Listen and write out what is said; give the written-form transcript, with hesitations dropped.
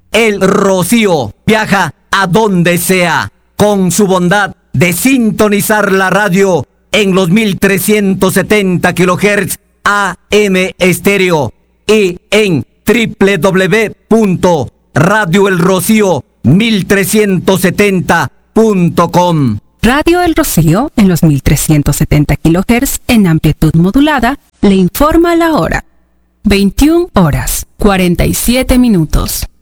El Rocío viaja a donde sea con su bondad de sintonizar la radio en los 1370 kHz AM estéreo y en www.radioelrocío1370.com. Radio El Rocío en los 1370 kHz en amplitud modulada le informa la hora. 21 horas 47 minutos.